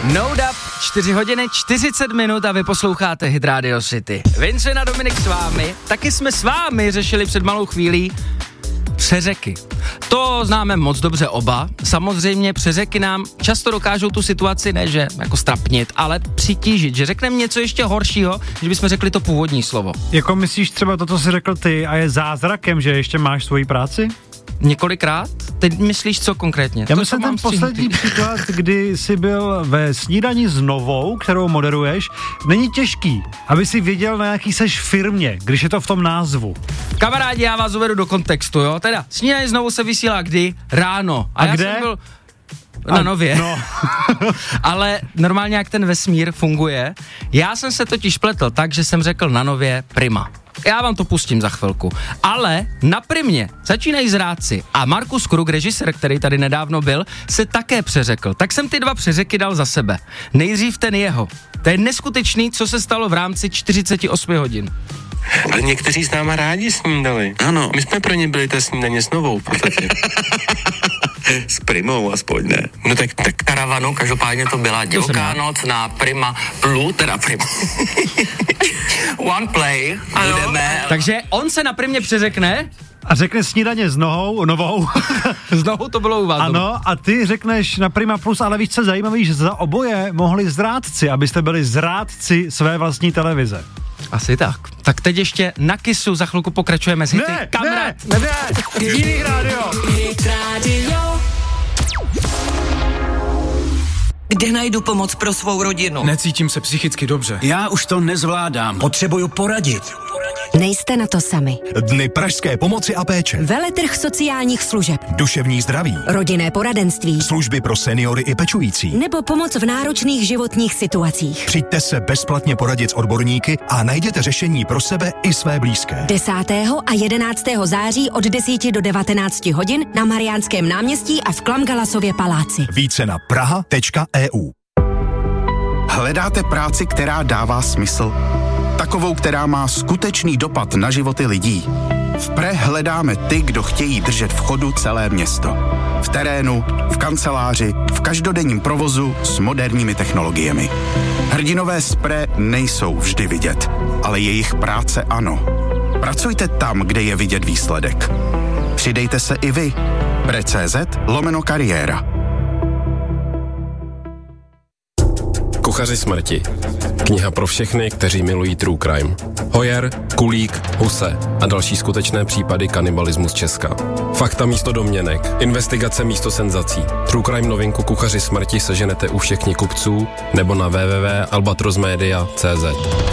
No Doubt, 4 hodiny, 40 minut a vy posloucháte Hit Radio City. Vince a Dominik s vámi, taky jsme s vámi řešili před malou chvílí přeřeky. To známe moc dobře oba. Samozřejmě přeřeky nám často dokážou tu situaci ne že jako strapnit, ale přitížit, že řekneme něco ještě horšího, než bychom řekli to původní slovo. Jako myslíš třeba to, co jsi řekl ty a je zázrakem, že ještě máš svoji práci? Několikrát? Teď myslíš co konkrétně? Já myslím ten poslední příklad, kdy jsi byl ve Snídani s Novou, kterou moderuješ, není těžký, aby si věděl, na jaký seš firmě, když je to v tom názvu. Kamarádi, já vás uvedu do kontextu, jo? Teda, Snídani znovu se vysílá kdy? Ráno. A já kde? Jsem byl na Nově. No. Ale normálně jak ten vesmír funguje, já jsem se totiž pletl tak, že jsem řekl na Nově Prima. Já vám to pustím za chvilku. Ale na Primě začínají zrádci a Markus Krug, režisér, který tady nedávno byl, se také přeřekl. Tak jsem ty dva přeřeky dal za sebe. Nejdřív ten jeho. To je neskutečný, co se stalo v rámci 48 hodin. Ale někteří s náma rádi snídali. Ano. My jsme pro ně byli té snídaně s Novou v podstatě. S Primou aspoň, ne? No tak Karavanu, každopádně to byla divoká noc na Prima Plus, teda Prima. One Play, budeme... Takže on se na Primě přeřekne. A řekne Snídaně s Novou. Znovu to bylo u vás. Ano, a ty řekneš na Prima Plus, ale víš, co zajímavý, že za oboje mohli zrádci, abyste byli zrádci své vlastní televize. Asi tak. Tak teď ještě na Kissu, za chvilku pokračujeme s hity. Ne, jiný rádio. Kde najdu pomoc pro svou rodinu? Necítím se psychicky dobře. Já už to nezvládám. Potřebuju poradit. Nejste na to sami. Dny pražské pomoci a péče. Veletrh sociálních služeb. Duševní zdraví. Rodinné poradenství. Služby pro seniory i pečující. Nebo pomoc v náročných životních situacích. Přijďte se bezplatně poradit s odborníky a najděte řešení pro sebe i své blízké. 10. a 11. září od 10 do 19 hodin na Mariánském náměstí a v Klamgalasově paláci. Více na praha.eu. Hledáte práci, která dává smysl? Takovou, která má skutečný dopad na životy lidí. V Pre hledáme ty, kdo chtějí držet v chodu celé město. V terénu, v kanceláři, v každodenním provozu s moderními technologiemi. Hrdinové z Pre nejsou vždy vidět, ale jejich práce ano. Pracujte tam, kde je vidět výsledek. Přidejte se i vy. Pre.cz/kariéra. Kuchaři smrti. Kniha pro všechny, kteří milují true crime. Hoyer, Kulík, Huse a další skutečné případy kanibalismu z Česka. Fakta místo domněnek, investigace místo senzací. True crime novinku Kuchaři smrti seženete u všech knihkupců nebo na www.albatrosmedia.cz.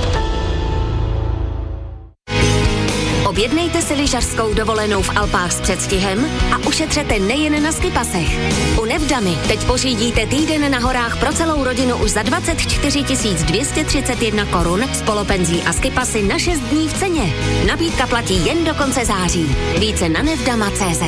Objednejte si lyžařskou dovolenou v Alpách s předstihem a ušetřete nejen na skipasech. U Nevdamy teď pořídíte týden na horách pro celou rodinu už za 24 231 korun s polopenzí a skipasy na 6 dní v ceně. Nabídka platí jen do konce září. Více na nevdama.cz.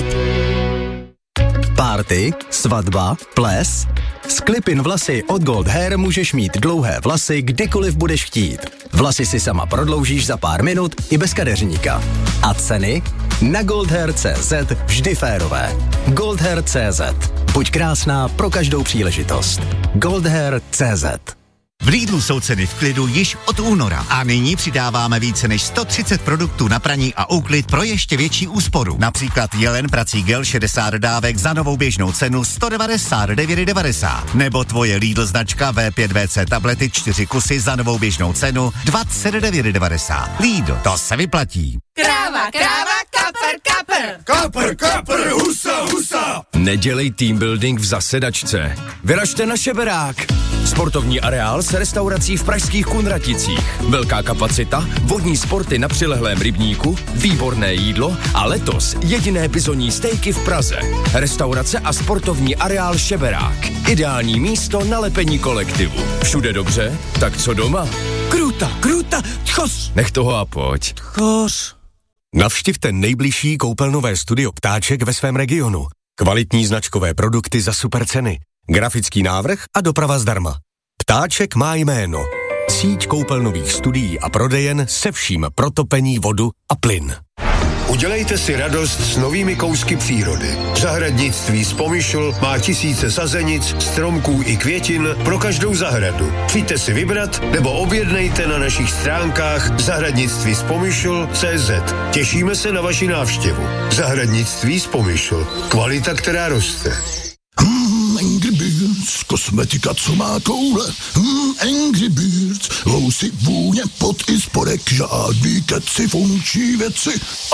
Party, svatba, ples. S Clip-in vlasy od Gold Hair můžeš mít dlouhé vlasy kdykoliv budeš chtít. Vlasy si sama prodloužíš za pár minut i bez kadeřníka. A ceny? Na goldhair.cz vždy férové. Goldhair.cz. Buď krásná pro každou příležitost. Goldhair.cz. V Lidlu jsou ceny v klidu již od února a nyní přidáváme více než 130 produktů na praní a úklid pro ještě větší úsporu. Například Jelen prací gel 60 dávek za novou běžnou cenu 199,90 nebo tvoje Lidl značka V5VC tablety 4 kusy za novou běžnou cenu 29,90. Lidl, to se vyplatí. Kráva, Kapr, husa. Nedělej team building v zasedačce. Vyražte na Šeberák. Sportovní areál s restaurací v pražských Kunraticích. Velká kapacita, vodní sporty na přilehlém rybníku, výborné jídlo a letos jediné bizonní stejky v Praze. Restaurace a sportovní areál Šeberák. Ideální místo na lepení kolektivu. Všude dobře? Tak co doma? Kruta, tchos. Nech toho a pojď. Tchos. Navštivte nejbližší koupelnové studio Ptáček ve svém regionu. Kvalitní značkové produkty za super ceny. Grafický návrh a doprava zdarma. Ptáček má jméno. Síť koupelnových studií a prodejen se vším pro topení, vodu a plyn. Udělejte si radost s novými kousky přírody. Zahradnictví Spomyšl má tisíce sazenic, stromků i květin pro každou zahradu. Přijďte si vybrat nebo objednejte na našich stránkách zahradnictví.spomyšl.cz. Těšíme se na vaši návštěvu. Zahradnictví Spomyšl. Kvalita, která roste. Angry Birds, kosmetika, co má koule. Angry Birds, vousy, vůně, pot i spodek, žádný keci, funkční věci.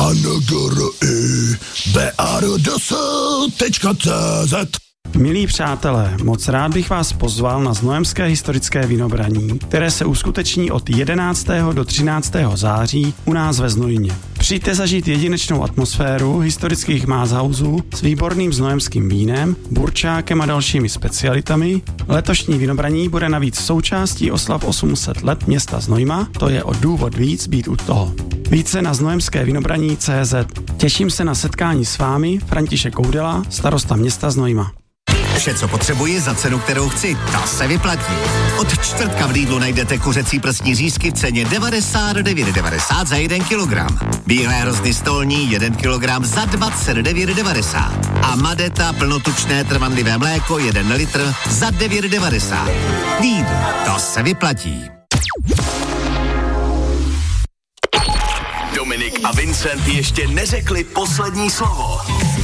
BARDS.cz. Milí přátelé, moc rád bych vás pozval na Znojemské historické vynobraní, které se uskuteční od 11. do 13. září u nás ve Znojmě. Přijďte zažít jedinečnou atmosféru historických mázhausů s výborným znojemským vínem, burčákem a dalšími specialitami. Letošní vynobraní bude navíc součástí oslav 800 let města Znojma, to je o důvod víc být u toho. Více na znojemské vynobraní.cz. Těším se na setkání s vámi, František Koudela, starosta města Znojma. Vše, co potřebuji za cenu, kterou chci, ta se vyplatí. Od čtvrtka v Lidlu najdete kuřecí prsní řízky v ceně 99,90 za 1 kilogram. Bílé hrozny stolní 1 kilogram za 29,90. A Madeta plnotučné trvanlivé mléko 1 litr za 9,90. Lidl, to se vyplatí. Dominik a Vincent ještě neřekli poslední slovo.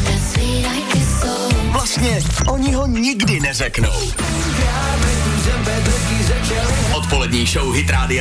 Vlastně oni ho nikdy neřeknou. Odpolední show Hit Rádia